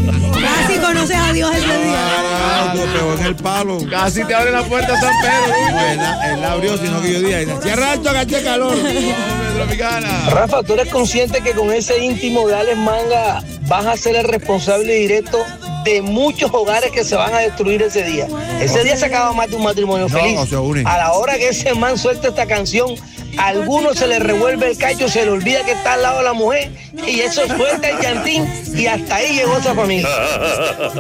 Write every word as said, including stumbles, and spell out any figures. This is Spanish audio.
Casi conoces a Dios ese día. Ah, te pegó en el palo. Casi te abre la puerta San Pedro. No, él, la- él la abrió, sino que yo dije, cierra alto, agaché calor. Tropicana. Rafa, ¿tú eres consciente que con ese íntimo de Alex Manga vas a ser el responsable directo de muchos hogares que se van a destruir ese día? Ese día se acaba más de un matrimonio No, feliz. no se unen. A la hora que ese man suelta esta canción, a alguno se le revuelve el cacho, se le olvida que está al lado de la mujer y eso suelta el llantín y hasta ahí llegó esa familia.